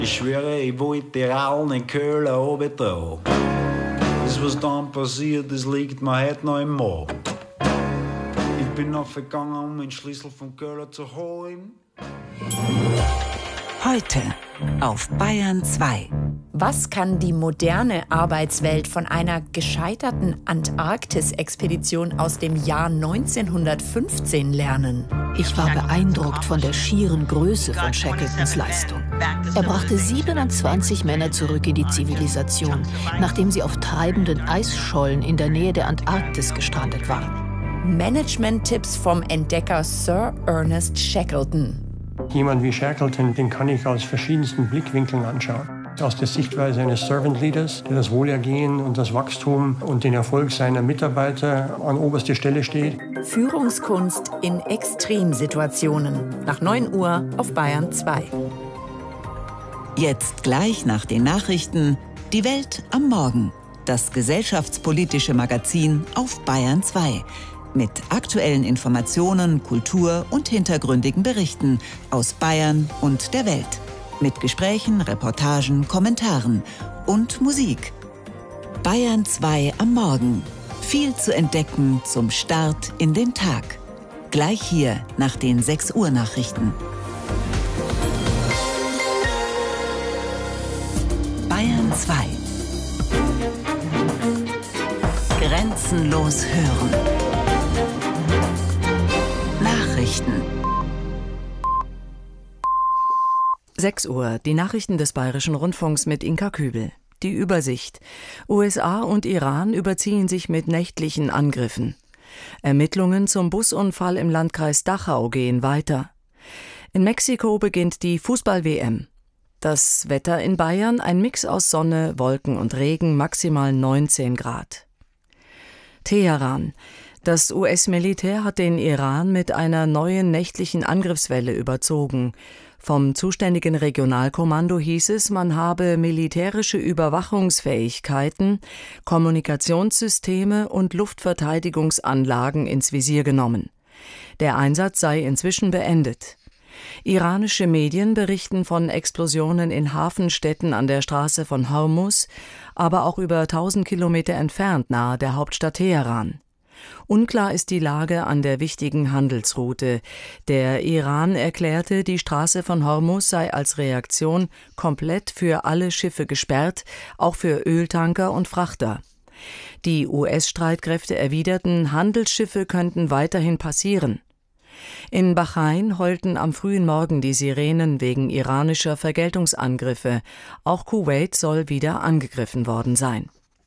Ich schwöre, ich wollte rauchen in Köln oben drauf. Das, was dann passiert, das liegt mir heute noch im Magen. Ich bin noch vergangen, um den Schlüssel von Köln zu holen. Heute auf Bayern 2. Was kann die moderne Arbeitswelt von einer gescheiterten Antarktis-Expedition aus dem Jahr 1915 lernen? Ich war beeindruckt von der schieren Größe von Shackletons Leistung. Er brachte 27 Männer zurück in die Zivilisation, nachdem sie auf treibenden Eisschollen in der Nähe der Antarktis gestrandet waren. Management-Tipps vom Entdecker Sir Ernest Shackleton. Jemand wie Shackleton, den kann ich aus verschiedensten Blickwinkeln anschauen. Aus der Sichtweise eines Servant Leaders, der das Wohlergehen und das Wachstum und den Erfolg seiner Mitarbeiter an oberster Stelle steht. Führungskunst in Extremsituationen. Nach 9 Uhr auf Bayern 2. Jetzt gleich nach den Nachrichten Die Welt am Morgen. Das gesellschaftspolitische Magazin auf Bayern 2. Mit aktuellen Informationen, Kultur und hintergründigen Berichten aus Bayern und der Welt. Mit Gesprächen, Reportagen, Kommentaren und Musik. Bayern 2 am Morgen. Viel zu entdecken zum Start in den Tag. Gleich hier nach den 6 Uhr Nachrichten. Bayern 2. Grenzenlos hören. Nachrichten. 6 Uhr, die Nachrichten des Bayerischen Rundfunks mit Inka Kübel. Die Übersicht. USA und Iran überziehen sich mit nächtlichen Angriffen. Ermittlungen zum Busunfall im Landkreis Dachau gehen weiter. In Mexiko beginnt die Fußball-WM. Das Wetter in Bayern, ein Mix aus Sonne, Wolken und Regen, maximal 19 Grad. Teheran. Das US-Militär hat den Iran mit einer neuen nächtlichen Angriffswelle überzogen. Vom zuständigen Regionalkommando hieß es, man habe militärische Überwachungsfähigkeiten, Kommunikationssysteme und Luftverteidigungsanlagen ins Visier genommen. Der Einsatz sei inzwischen beendet. Iranische Medien berichten von Explosionen in Hafenstädten an der Straße von Hormuz, aber auch über 1000 Kilometer entfernt nahe der Hauptstadt Teheran. Unklar ist die Lage an der wichtigen Handelsroute. Der Iran erklärte, die Straße von Hormuz sei als Reaktion komplett für alle Schiffe gesperrt, auch für Öltanker und Frachter. Die US-Streitkräfte erwiderten, Handelsschiffe könnten weiterhin passieren. In Bahrain heulten am frühen Morgen die Sirenen wegen iranischer Vergeltungsangriffe. Auch Kuwait soll wieder angegriffen worden sein.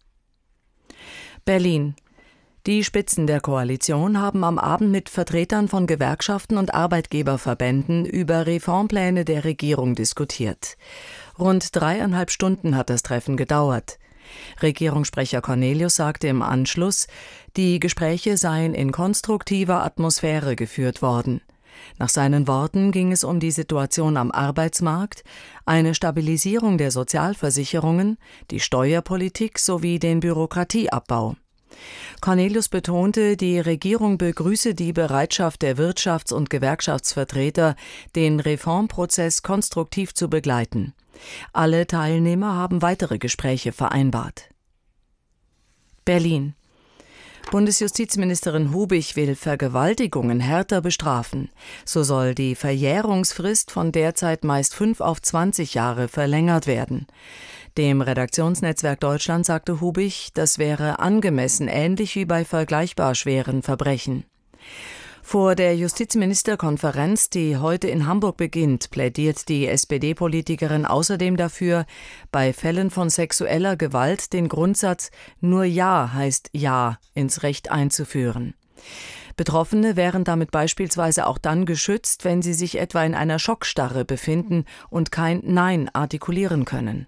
Berlin. Die Spitzen der Koalition haben am Abend mit Vertretern von Gewerkschaften und Arbeitgeberverbänden über Reformpläne der Regierung diskutiert. Rund 3,5 Stunden hat das Treffen gedauert. Regierungssprecher Cornelius sagte im Anschluss, die Gespräche seien in konstruktiver Atmosphäre geführt worden. Nach seinen Worten ging es um die Situation am Arbeitsmarkt, eine Stabilisierung der Sozialversicherungen, die Steuerpolitik sowie den Bürokratieabbau. Cornelius betonte, die Regierung begrüße die Bereitschaft der Wirtschafts- und Gewerkschaftsvertreter, den Reformprozess konstruktiv zu begleiten. Alle Teilnehmer haben weitere Gespräche vereinbart. Berlin. Bundesjustizministerin Hubich will Vergewaltigungen härter bestrafen. So soll die Verjährungsfrist von derzeit meist 5 auf 20 Jahre verlängert werden. Dem Redaktionsnetzwerk Deutschland sagte Hubich, das wäre angemessen, ähnlich wie bei vergleichbar schweren Verbrechen. Vor der Justizministerkonferenz, die heute in Hamburg beginnt, plädiert die SPD-Politikerin außerdem dafür, bei Fällen von sexueller Gewalt den Grundsatz »Nur Ja heißt Ja« ins Recht einzuführen. Betroffene wären damit beispielsweise auch dann geschützt, wenn sie sich etwa in einer Schockstarre befinden und kein Nein artikulieren können.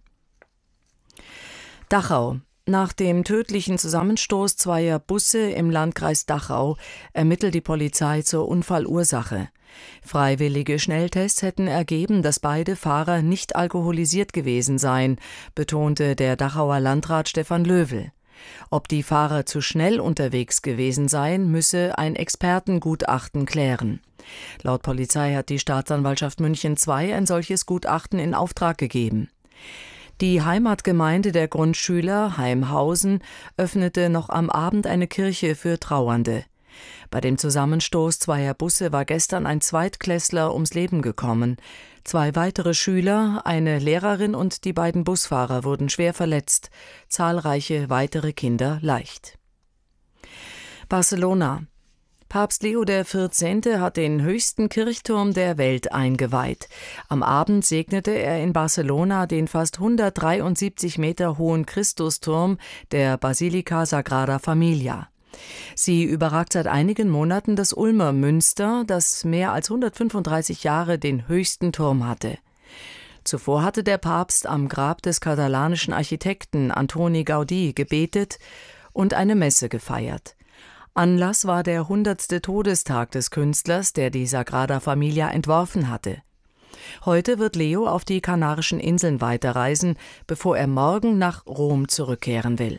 Dachau. Nach dem tödlichen Zusammenstoß zweier Busse im Landkreis Dachau ermittelt die Polizei zur Unfallursache. Freiwillige Schnelltests hätten ergeben, dass beide Fahrer nicht alkoholisiert gewesen seien, betonte der Dachauer Landrat Stefan Löwel. Ob die Fahrer zu schnell unterwegs gewesen seien, müsse ein Expertengutachten klären. Laut Polizei hat die Staatsanwaltschaft München II ein solches Gutachten in Auftrag gegeben. Die Heimatgemeinde der Grundschüler, Heimhausen, öffnete noch am Abend eine Kirche für Trauernde. Bei dem Zusammenstoß zweier Busse war gestern ein Zweitklässler ums Leben gekommen. 2 weitere Schüler, eine Lehrerin und die beiden Busfahrer wurden schwer verletzt, zahlreiche weitere Kinder leicht. Barcelona. Papst Leo XIV. Hat den höchsten Kirchturm der Welt eingeweiht. Am Abend segnete er in Barcelona den fast 173 Meter hohen Christusturm der Basilika Sagrada Familia. Sie überragt seit einigen Monaten das Ulmer Münster, das mehr als 135 Jahre den höchsten Turm hatte. Zuvor hatte der Papst am Grab des katalanischen Architekten Antoni Gaudí gebetet und eine Messe gefeiert. Anlass war der 100. Todestag des Künstlers, der die Sagrada Familia entworfen hatte. Heute wird Leo auf die Kanarischen Inseln weiterreisen, bevor er morgen nach Rom zurückkehren will.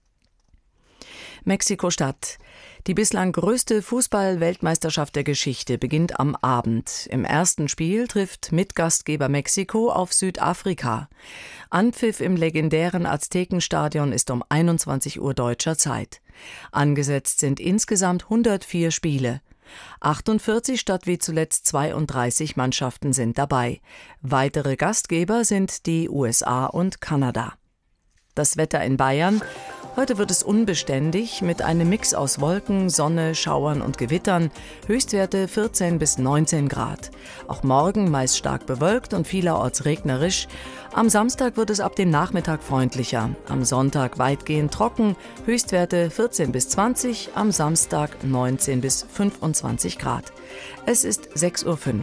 Mexiko-Stadt. Die bislang größte Fußball-Weltmeisterschaft der Geschichte beginnt am Abend. Im ersten Spiel trifft Mitgastgeber Mexiko auf Südafrika. Anpfiff im legendären Aztekenstadion ist um 21 Uhr deutscher Zeit. Angesetzt sind insgesamt 104 Spiele. 48 statt wie zuletzt 32 Mannschaften sind dabei. Weitere Gastgeber sind die USA und Kanada. Das Wetter in Bayern. Heute wird es unbeständig mit einem Mix aus Wolken, Sonne, Schauern und Gewittern, Höchstwerte 14 bis 19 Grad. Auch morgen meist stark bewölkt und vielerorts regnerisch. Am Samstag wird es ab dem Nachmittag freundlicher. Am Sonntag weitgehend trocken, Höchstwerte 14 bis 20, am Samstag 19 bis 25 Grad. Es ist 6:05 Uhr.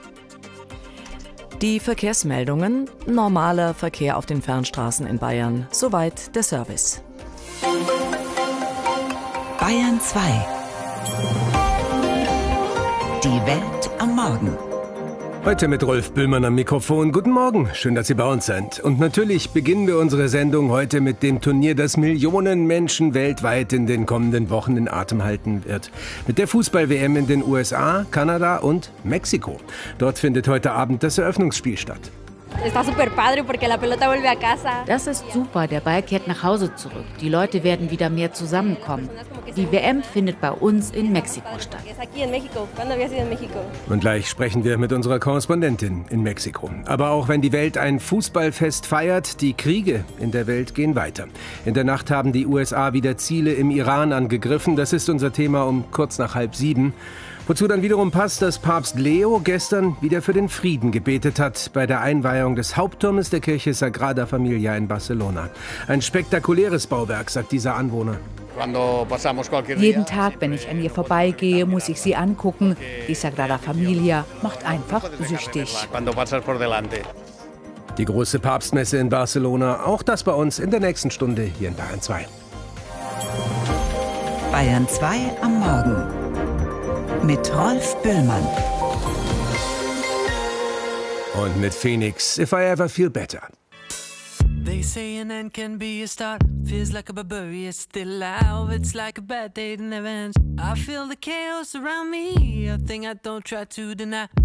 Die Verkehrsmeldungen, normaler Verkehr auf den Fernstraßen in Bayern. Soweit der Service. Bayern 2. Die Welt am Morgen. Heute mit Rolf Böllmann am Mikrofon. Guten Morgen, schön, dass Sie bei uns sind. Und natürlich beginnen wir unsere Sendung heute mit dem Turnier, das Millionen Menschen weltweit in den kommenden Wochen in Atem halten wird. Mit der Fußball-WM in den USA, Kanada und Mexiko. Dort findet heute Abend das Eröffnungsspiel statt. Das ist super, der Ball kehrt nach Hause zurück. Die Leute werden wieder mehr zusammenkommen. Die WM findet bei uns in Mexiko statt. Und gleich sprechen wir mit unserer Korrespondentin in Mexiko. Aber auch wenn die Welt ein Fußballfest feiert, die Kriege in der Welt gehen weiter. In der Nacht haben die USA wieder Ziele im Iran angegriffen. Das ist unser Thema um kurz nach 6:30. Wozu dann wiederum passt, dass Papst Leo gestern wieder für den Frieden gebetet hat bei der Einweihung des Hauptturmes der Kirche Sagrada Familia in Barcelona. Ein spektakuläres Bauwerk, sagt dieser Anwohner. Jeden Tag, wenn ich an ihr vorbeigehe, muss ich sie angucken. Die Sagrada Familia macht einfach süchtig. Die große Papstmesse in Barcelona, auch das bei uns in der nächsten Stunde hier in Bayern 2. Bayern 2 am Morgen. Mit Rolf Böllmann. Und mit Phoenix, If I Ever Feel Better. They say an end can be a start. Feels like a barbarian still alive. It's like a bad day that never ends. I feel the chaos around me, a thing I don't try to deny.